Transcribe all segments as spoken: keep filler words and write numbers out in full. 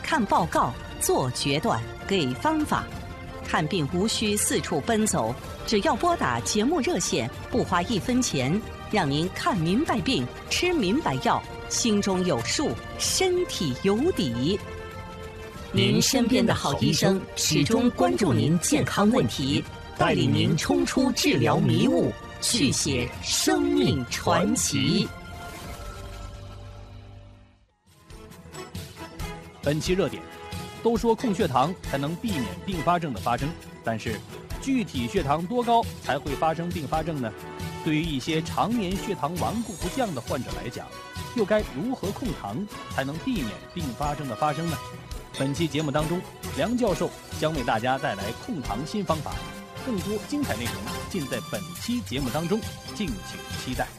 看报告，做决断，给方法。看病无需四处奔走，只要拨打节目热线，不花一分钱，让您看明白病，吃明白药，心中有数，身体有底。您身边的好医生始终关注您健康问题，带领您冲出治疗迷雾，续写生命传奇。 本期热点，都说控血糖才能避免并发症的发生，但是具体血糖多高才会发生并发症呢？对于一些常年血糖顽固不降的患者来讲，又该如何控糖才能避免并发症的发生呢？本期节目当中，梁教授将为大家带来控糖新方法，更多精彩内容尽在本期节目当中，敬请期待。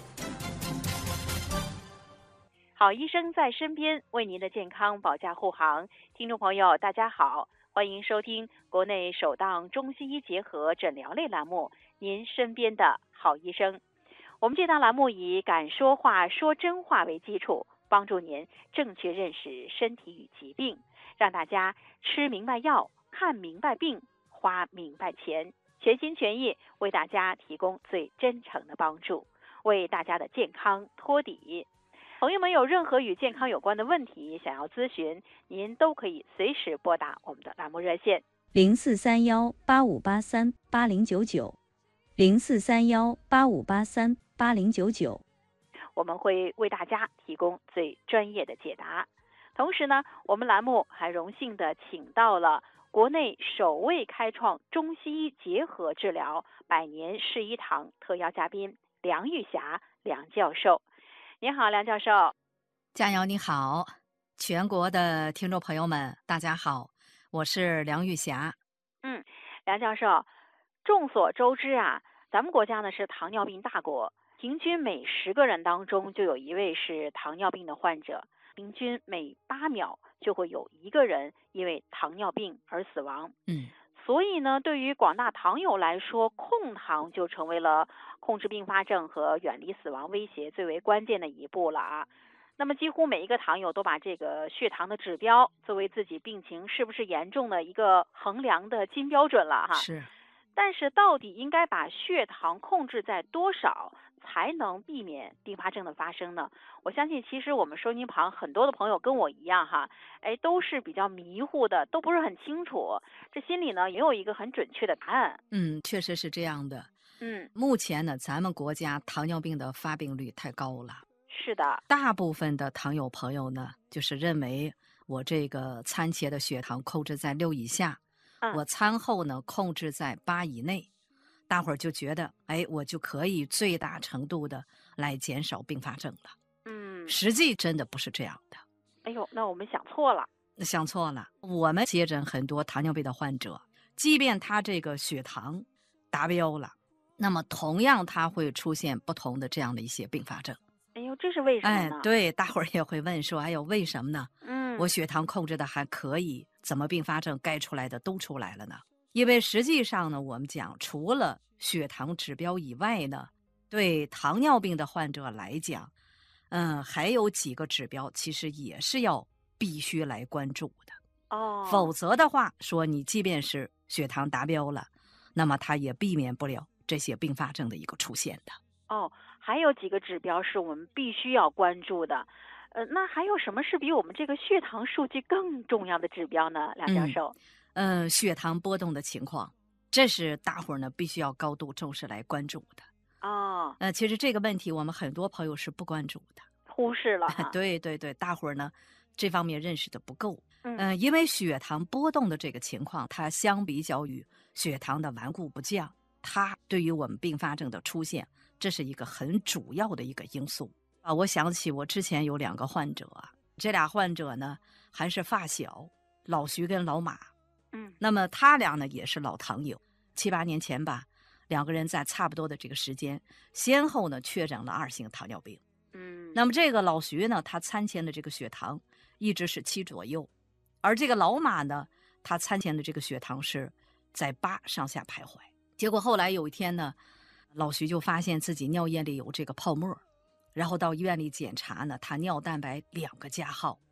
好医生在身边，为您的健康保驾护航。听众朋友大家好，欢迎收听国内首档中西医结合诊疗类栏目《您身边的好医生》。我们这档栏目以敢说话说真话为基础，帮助您正确认识身体与疾病，让大家吃明白药，看明白病，花明白钱，全心全意为大家提供最真诚的帮助，为大家的健康托底。朋友们有任何与健康有关的问题想要咨询，您都可以随时拨打我们的栏目热线零四三幺八五八三八零九九，零四三幺八五八三八零九九， 我们会为大家提供最专业的解答。同时呢，我们栏目还荣幸的请到了国内首位开创中西医结合治疗百年世医堂特邀嘉宾梁玉霞梁教授。您好，梁教授。 佳瑶你好，全国的听众朋友们大家好，我是梁玉霞。 嗯，梁教授，众所周知啊，咱们国家呢是糖尿病大国，平均每十个人当中就有一位是糖尿病的患者，平均每八秒就会有一个人因为糖尿病而死亡。 嗯， 所以呢，对于广大糖友来说，控糖就成为了控制并发症和远离死亡威胁最为关键的一步了啊。那么几乎每一个糖友都把这个血糖的指标作为自己病情是不是严重的一个衡量的金标准了哈。 是。 但是到底应该把血糖控制在多少才能避免并发症的发生呢？我相信其实我们收音旁很多的朋友跟我一样哈，哎，都是比较迷糊的，都不是很清楚，这心里呢也有一个很准确的答案。 嗯，确实是这样的。 嗯， 目前呢，咱们国家糖尿病的发病率太高了。 是的， 大部分的糖友朋友呢，就是认为我这个餐前的血糖控制在六以下， 嗯、 我餐后呢控制在八以内，大伙儿就觉得，哎，我就可以最大程度的来减少并发症了。 嗯， 实际真的不是这样的。 哎呦，那我们想错了。 想错了。我们接诊很多糖尿病的患者，即便他这个血糖达标了，那么同样他会出现不同的这样的一些并发症。 哎呦，这是为什么呢？ 哎，对，大伙儿也会问说，哎呦，为什么呢？ 嗯， 我血糖控制的还可以，怎么并发症该出来的都出来了呢？因为实际上呢，我们讲除了血糖指标以外呢，对糖尿病的患者来讲，嗯，还有几个指标其实也是要必须来关注的。 哦， 否则的话，说你即便是血糖达标了，那么它也避免不了这些并发症的一个出现的。 哦，还有几个指标是我们必须要关注的。呃，那还有什么是比我们这个血糖数据更重要的指标呢，梁教授？ 嗯，呃、血糖波动的情况，这是大伙儿呢必须要高度重视来关注的。 哦， 呃，其实这个问题我们很多朋友是不关注的， 忽视了。 对对对，大伙儿呢这方面认识的不够。 嗯、 呃，因为血糖波动的这个情况，它相比较于血糖的顽固不降，它对于我们并发症的出现，这是一个很主要的一个因素啊。我想起我之前有两个患者啊，这俩患者呢还是发小，老徐跟老马。 嗯， 那么他俩呢也是老糖友，七八年前吧，两个人在差不多的这个时间，先后呢确诊了二型糖尿病。 嗯， 那么这个老徐呢，他餐前的这个血糖一直是七左右，而这个老马呢，他餐前的这个血糖是在八上下徘徊。结果后来有一天呢，老徐就发现自己尿液里有这个泡沫，然后到医院里检查呢，他尿蛋白两个加号。 嗯，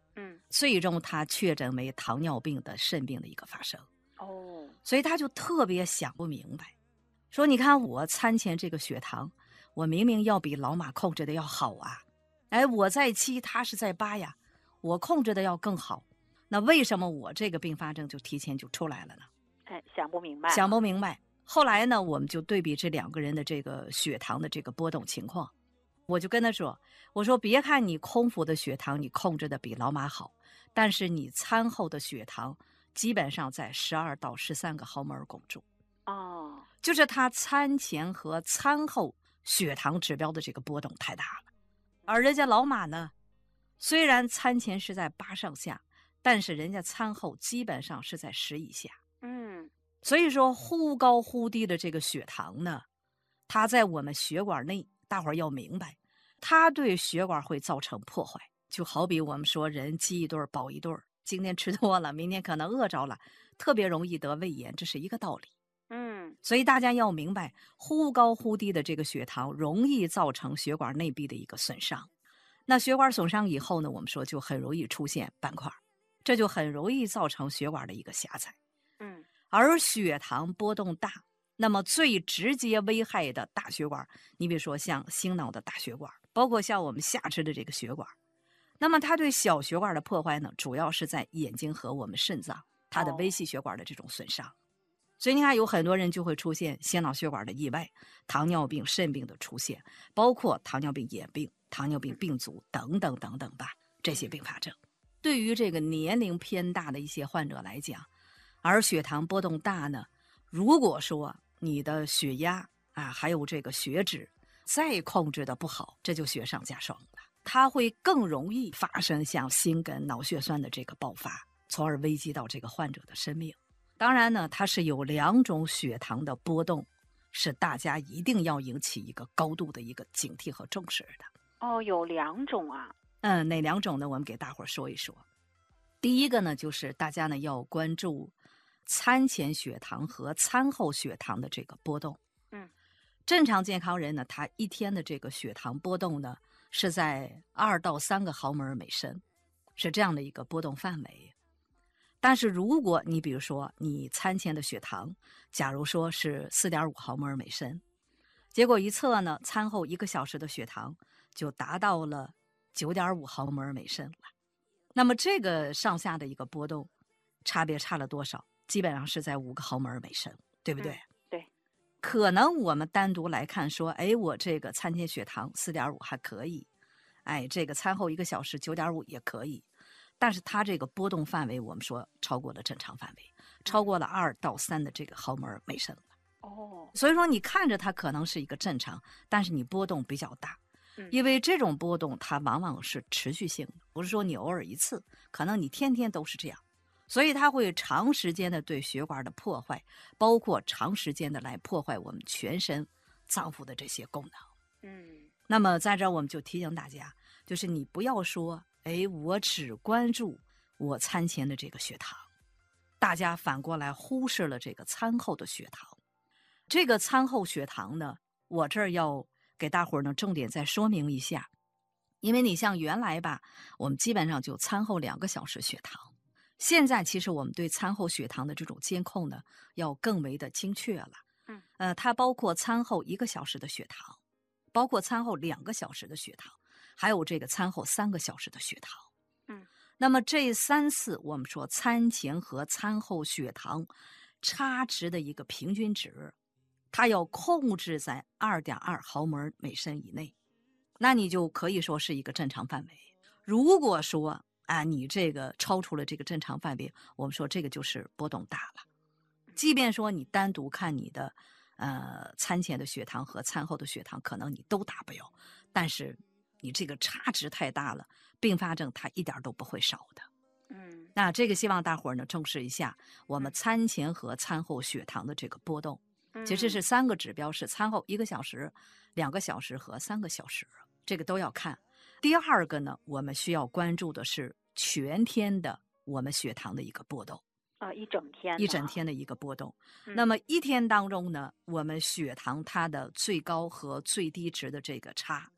最终他确诊为糖尿病的肾病的一个发生。 哦， 所以他就特别想不明白，说你看我餐前这个血糖，我明明要比老马控制的要好啊，哎，我在七，他是在八呀，我控制的要更好，那为什么我这个并发症就提前就出来了呢？ 哎，想不明白， 想不明白。后来呢，我们就对比这两个人的这个血糖的这个波动情况，我就跟他说，我说别看你空腹的血糖你控制的比老马好，但是你餐后的血糖基本上在十二到十三个毫摩尔汞柱。 哦， 就是他餐前和餐后血糖指标的这个波动太大了。而人家老马呢，虽然餐前是在八上下，但是人家餐后基本上是在十以下。 嗯， 所以说忽高忽低的这个血糖呢，它在我们血管内，大伙儿要明白，它对血管会造成破坏。就好比我们说人饥一顿饱一顿，今天吃多了，明天可能饿着了，特别容易得胃炎，这是一个道理。 嗯， 所以大家要明白，忽高忽低的这个血糖容易造成血管内壁的一个损伤。那血管损伤以后呢，我们说就很容易出现斑块，这就很容易造成血管的一个狭窄。 嗯， 而血糖波动大，那么最直接危害的大血管，你比如说像心脑的大血管，包括像我们下肢的这个血管，那么它对小血管的破坏呢，主要是在眼睛和我们肾脏它的微细血管的这种损伤。所以你看，有很多人就会出现心脑血管的意外，糖尿病、肾病的出现，包括糖尿病眼病、糖尿病病足等等等等吧，这些并发症。对于这个年龄偏大的一些患者来讲，而血糖波动大呢，如果说你的血压啊，还有这个血脂再控制的不好，这就雪上加霜了，它会更容易发生像心梗、脑血栓的这个爆发，从而危及到这个患者的生命。当然呢，它是有两种血糖的波动，是大家一定要引起一个高度的一个警惕和重视的。 哦，有两种啊。 嗯，哪两种呢？我们给大伙儿说一说。第一个呢，就是大家呢要关注餐前血糖和餐后血糖的这个波动。 嗯， 正常健康人呢，他一天的这个血糖波动呢是在二到三个毫摩尔每升，是这样的一个波动范围。但是如果你比如说你餐前的血糖，假如说是 四点五毫摩尔每升，结果一测呢，餐后一个小时的血糖就达到了 九点五毫摩尔每升了。那么这个上下的一个波动差别差了多少？基本上是在五个毫摩尔每升，对不对？ 嗯，对。 可能我们单独来看说，哎，我这个餐前血糖 四点五 还可以，哎，这个餐后一个小时 九点五 也可以，但是它这个波动范围我们说超过了正常范围，超过了二到三的这个毫摩尔每升了。 哦， 所以说你看着它可能是一个正常，但是你波动比较大。因为这种波动它往往是持续性的，不是说你偶尔一次，可能你天天都是这样，所以它会长时间的对血管的破坏，包括长时间的来破坏我们全身脏腑的这些功能。 嗯， 那么在这儿我们就提醒大家，就是你不要说，哎，我只关注我餐前的这个血糖，大家反过来忽视了这个餐后的血糖。这个餐后血糖呢，我这儿要给大伙儿呢重点再说明一下，因为你像原来吧，我们基本上就餐后两个小时血糖，现在其实我们对餐后血糖的这种监控呢，要更为的精确了。 嗯， 呃，它包括餐后一个小时的血糖，包括餐后两个小时的血糖，还有这个餐后三个小时的血糖。 嗯， 那么这三次我们说餐前和餐后血糖差值的一个平均值，它要控制在 二点二毫摩尔每升以内，那你就可以说是一个正常范围。如果说啊，你这个超出了这个正常范围，我们说这个就是波动大了。即便说你单独看你的呃餐前的血糖和餐后的血糖，可能你都达标，但是你这个差值太大了，并发症它一点都不会少的。 嗯， 那这个希望大伙儿呢重视一下我们餐前和餐后血糖的这个波动。其实是三个指标，是餐后一个小时、两个小时和三个小时，这个都要看。第二个呢，我们需要关注的是全天的我们血糖的一个波动。 啊，一整天， 一整天的一个波动。 嗯、 那么一天当中呢，我们血糖它的最高和最低值的这个差，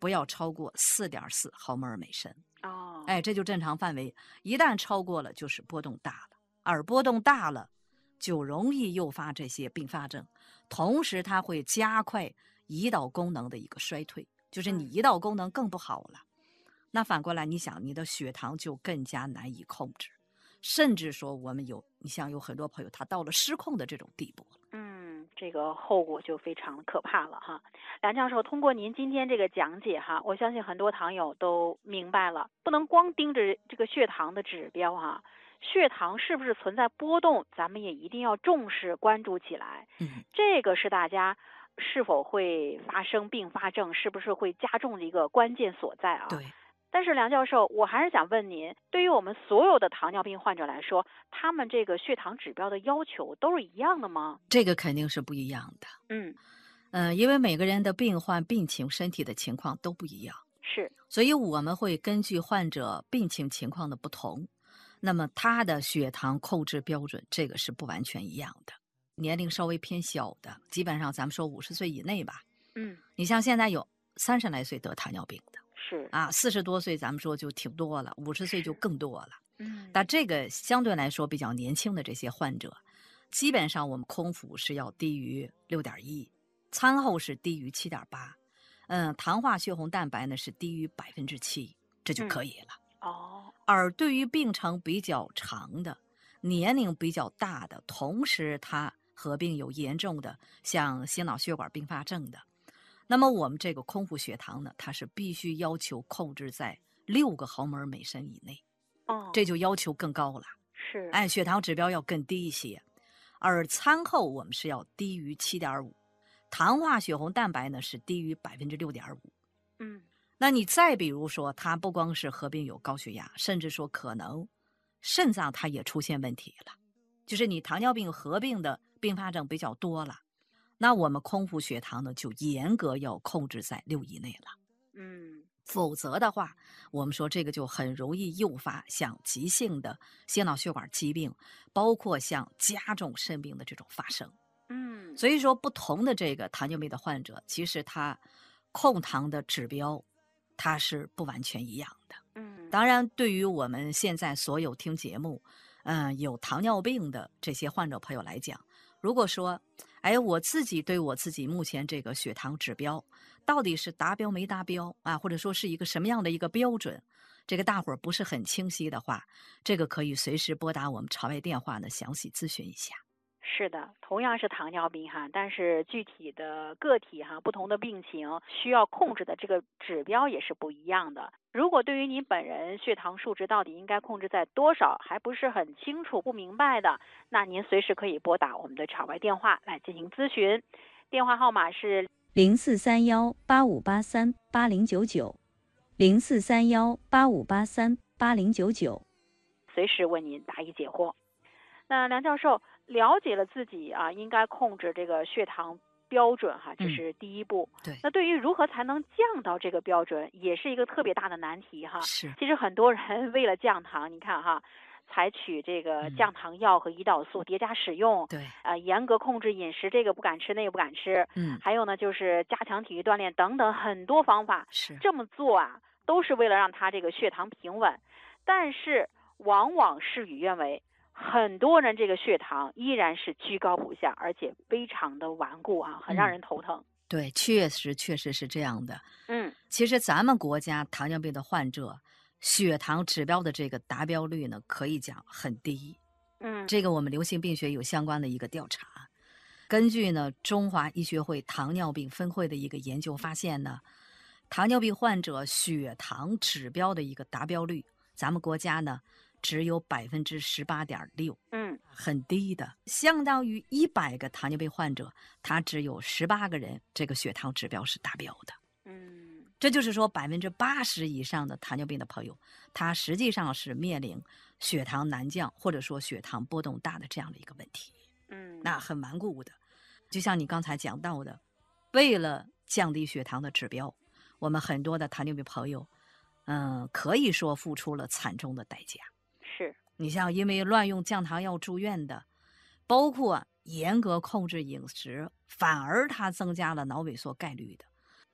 不要超过四点四毫摩尔每升。 哦， 哎，这就正常范围。一旦超过了，就是波动大了，而波动大了，就容易诱发这些并发症，同时它会加快胰岛功能的一个衰退，就是你胰岛功能更不好了。那反过来，你想，你的血糖就更加难以控制，甚至说我们有，你像有很多朋友他到了失控的这种地步了。 嗯，这个后果就非常可怕了哈。梁教授，通过您今天这个讲解哈，我相信很多糖友都明白了，不能光盯着这个血糖的指标哈，血糖是不是存在波动，咱们也一定要重视关注起来。 嗯， 这个是大家是否会发生并发症，是不是会加重的一个关键所在啊。 对。 但是梁教授，我还是想问您，对于我们所有的糖尿病患者来说，他们这个血糖指标的要求都是一样的吗？ 这个肯定是不一样的。 嗯， 呃，因为每个人的病患病情、身体的情况都不一样， 是， 所以我们会根据患者病情情况的不同，那么他的血糖控制标准，这个是不完全一样的。年龄稍微偏小的，基本上咱们说五十岁以内吧。 嗯， 你像现在有三十来岁得糖尿病的。 是啊，四十多岁咱们说就挺多了，五十岁就更多了。 嗯， 但这个相对来说比较年轻的这些患者，基本上我们空腹是要低于六点一，餐后是低于七点八，嗯，糖化血红蛋白呢是低于百分之七，这就可以了。 嗯、哦， 而对于病程比较长的、年龄比较大的，同时他合并有严重的像心脑血管并发症的。那么我们这个空腹血糖呢，它是必须要求控制在六个毫摩尔每升以内， 哦， 这就要求更高了。 是， 哎，血糖指标要更低一些，而餐后我们是要低于七点五，糖化血红蛋白呢是低于百分之六点五。 嗯， 那你再比如说，它不光是合并有高血压，甚至说可能肾脏它也出现问题了，就是你糖尿病合并的并发症比较多了。那我们空腹血糖呢，就严格要控制在六以内了。 嗯， 否则的话，我们说这个就很容易诱发像急性的心脑血管疾病，包括像加重肾病的这种发生。 嗯， 所以说，不同的这个糖尿病的患者，其实他控糖的指标，它是不完全一样的。 嗯， 当然，对于我们现在所有听节目，嗯、呃，有糖尿病的这些患者朋友来讲，如果说，哎，我自己对我自己目前这个血糖指标到底是达标没达标啊，或者说是一个什么样的一个标准，这个大伙儿不是很清晰的话，这个可以随时拨打我们朝外电话呢，详细咨询一下。 是的，同样是糖尿病哈，但是具体的个体哈，不同的病情需要控制的这个指标也是不一样的。如果对于您本人血糖数值到底应该控制在多少还不是很清楚、不明白的，那您随时可以拨打我们的场外电话来进行咨询，电话号码是零四三幺八五八三八零九九，零四三幺八五八三八零九九， 随时为您答疑解惑。那梁教授了解了自己啊应该控制这个血糖标准哈，这是第一步。 嗯、对。 那对于如何才能降到这个标准，也是一个特别大的难题哈。 是。 其实很多人为了降糖，你看哈，采取这个降糖药和胰岛素叠加使用。 对。 呃，严格控制饮食，这个不敢吃，那个不敢吃。 嗯。 还有呢，就是加强体育锻炼等等很多方法。 是。 这么做啊，都是为了让他这个血糖平稳，但是往往事与愿违。很多人这个血糖依然是居高不下，而且非常的顽固啊，很让人头疼。 嗯、对，确实确实是这样的。 嗯， 其实咱们国家糖尿病的患者血糖指标的这个达标率呢，可以讲很低。 嗯， 这个我们流行病学有相关的一个调查，根据呢中华医学会糖尿病分会的一个研究发现呢，糖尿病患者血糖指标的一个达标率，咱们国家呢只有百分之十八点六， 嗯， 很低的，相当于一百个糖尿病患者，他只有十八个人这个血糖指标是达标的。 嗯， 这就是说百分之八十以上的糖尿病的朋友，他实际上是面临血糖难降，或者说血糖波动大的这样的一个问题。 嗯， 那很顽固的，就像你刚才讲到的，为了降低血糖的指标，我们很多的糖尿病朋友，嗯，可以说付出了惨重的代价。 是， 你像因为乱用降糖药住院的，包括严格控制饮食，反而它增加了脑萎缩概率的，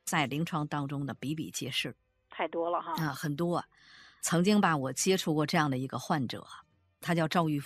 在临床当中呢比比皆是， 太多了哈。 啊，很多。曾经吧，我接触过这样的一个患者，他叫赵玉